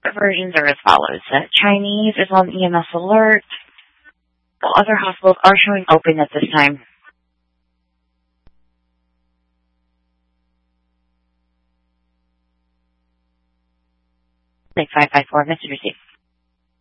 versions are as follows. Chinese is on EMS alert, while other hospitals are showing open at this time. Like 554, message received.